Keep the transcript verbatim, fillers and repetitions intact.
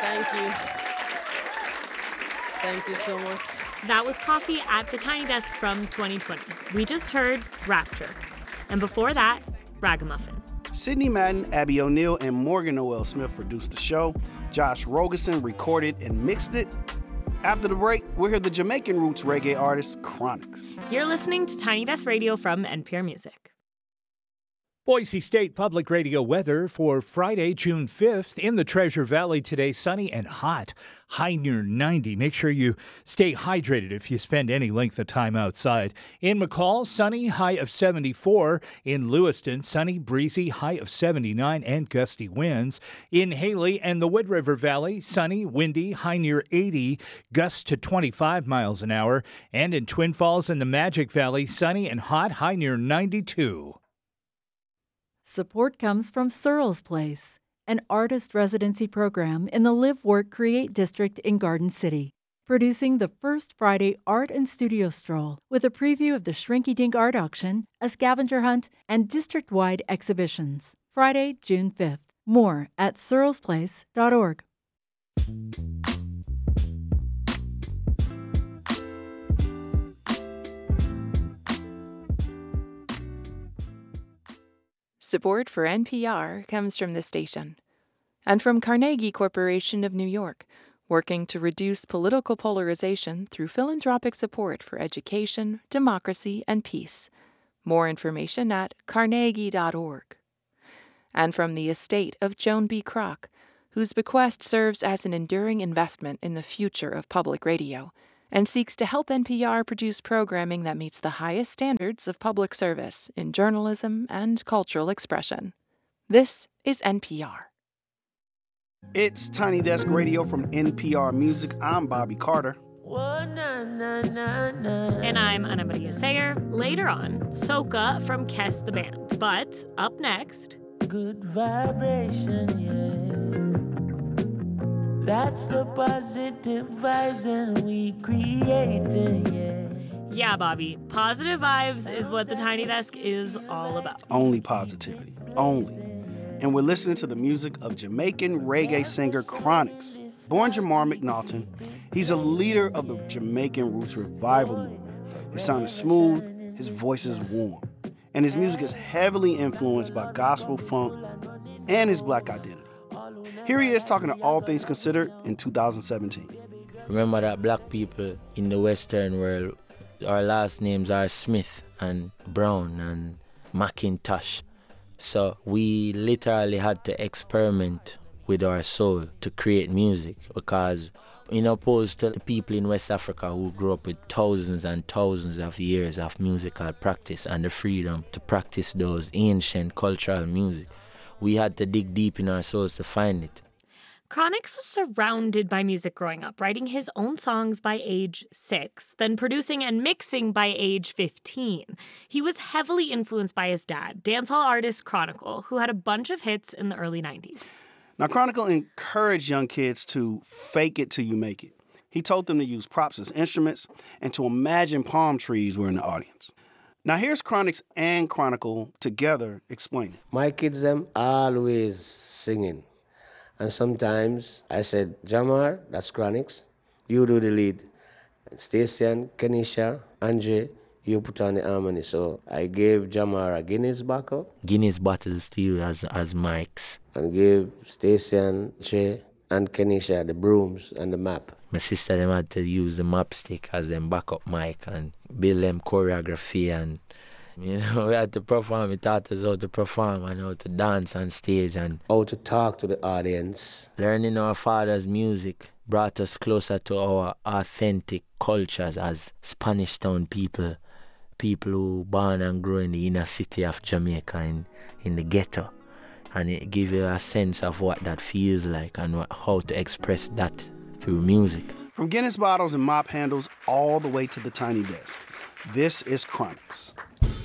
Thank you. Thank you so much. That was Coffee at the Tiny Desk from twenty twenty. We just heard Rapture. And before that, Ragamuffin. Sydney Madden, Abby O'Neill, and Morgan Noel Smith produced the show. Josh Rogerson recorded and mixed it. After the break, we'll hear the Jamaican roots reggae artist Chronixx. You're listening to Tiny Desk Radio from N P R Music. Boise State Public Radio weather for Friday, June fifth. In the Treasure Valley today, sunny and hot, high near ninety. Make sure you stay hydrated if you spend any length of time outside. In McCall, sunny, high of seventy-four. In Lewiston, sunny, breezy, high of seventy-nine and gusty winds. In Haley and the Wood River Valley, sunny, windy, high near eighty, gusts to twenty-five miles an hour. And in Twin Falls and the Magic Valley, sunny and hot, high near ninety-two. Support comes from Searles Place, an artist residency program in the Live, Work, Create district in Garden City, producing the first Friday art and studio stroll with a preview of the Shrinky Dink art auction, a scavenger hunt, and district-wide exhibitions. Friday, June fifth. More at searles place dot org. Support for N P R comes from the station and from Carnegie Corporation of New York, working to reduce political polarization through philanthropic support for education, democracy, and peace. More information at carnegie dot org. And from the estate of Joan B. Kroc, whose bequest serves as an enduring investment in the future of public radio and seeks to help N P R produce programming that meets the highest standards of public service in journalism and cultural expression. This is N P R. It's Tiny Desk Radio from N P R Music. I'm Bobby Carter. And I'm Ana Maria Sayer. Later on, Soca from Kes the Band. But up next... Good vibration, yeah. That's the positive vibes and we creating, yeah. Yeah, Bobby. Positive vibes is what the Tiny Desk is all about. Only positivity. Only. And we're listening to the music of Jamaican reggae singer Chronixx. Born Jamar McNaughton, he's a leader of the Jamaican Roots Revival movement. His sound is smooth, his voice is warm, and his music is heavily influenced by gospel funk and his black identity. Here he is talking to All Things Considered in two thousand seventeen. Remember that black people in the Western world, our last names are Smith and Brown and McIntosh. So we literally had to experiment with our soul to create music, because in opposed to the people in West Africa who grew up with thousands and thousands of years of musical practice and the freedom to practice those ancient cultural music, we had to dig deep in our souls to find it. Chronixx was surrounded by music growing up, writing his own songs by age six, then producing and mixing by age fifteen. He was heavily influenced by his dad, dancehall artist Chronicle, who had a bunch of hits in the early nineties. Now, Chronicle encouraged young kids to fake it till you make it. He told them to use props as instruments and to imagine palm trees were in the audience. Now, here's Chronixx and Chronicle together explaining. My kids, them always singing. And sometimes I said, Jamar, that's Chronixx, you do the lead. Stacey, Kenisha, Andre, you put on the harmony. So I gave Jamar a Guinness bottle. Guinness bottles to you as as mics. And gave Stacey and Che and Kenisha the brooms and the map. My sister, them had to use the map stick as them backup mic and build them choreography, and you know, we had to perform. It taught us how to perform and how to dance on stage and how to talk to the audience. Learning our father's music brought us closer to our authentic cultures as Spanish Town people, people who born and grew in the inner city of Jamaica, in, in the ghetto. And it gives you a sense of what that feels like and what, how to express that through music. From Guinness bottles and mop handles all the way to the Tiny Desk, this is Chronixx.